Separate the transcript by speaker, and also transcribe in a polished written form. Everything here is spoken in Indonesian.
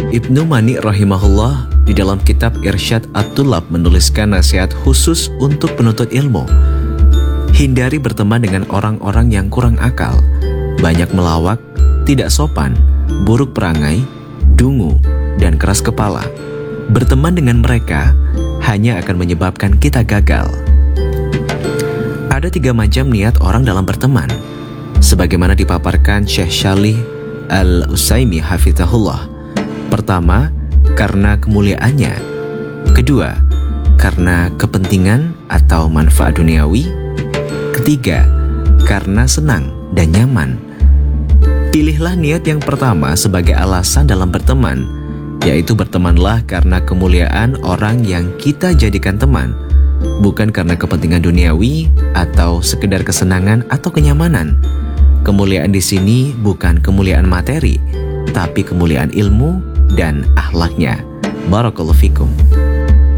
Speaker 1: Ibnu Mani rahimahullah di dalam kitab Irsyad At-Tullab menuliskan nasihat khusus untuk penuntut ilmu. Hindari berteman dengan orang-orang yang kurang akal, banyak melawak, tidak sopan, buruk perangai, dungu, dan keras kepala. Berteman dengan mereka hanya akan menyebabkan kita gagal. Ada 3 macam niat orang dalam berteman, sebagaimana dipaparkan Syekh Shalih Al-Utsaimin hafizahullah. Pertama, karena kemuliaannya. Kedua, karena kepentingan atau manfaat duniawi. Ketiga, karena senang dan nyaman. Pilihlah niat yang pertama sebagai alasan dalam berteman, yaitu bertemanlah karena kemuliaan orang yang kita jadikan teman, bukan karena kepentingan duniawi atau sekedar kesenangan atau kenyamanan. Kemuliaan di sini bukan kemuliaan materi, tapi kemuliaan ilmu dan akhlaknya. Barakallahu fikum.